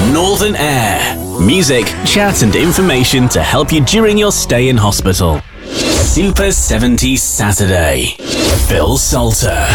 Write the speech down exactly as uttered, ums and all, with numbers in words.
Northern Air. Music, chat and information to help you during your stay in hospital. Super seventies Saturday. Phil Salter.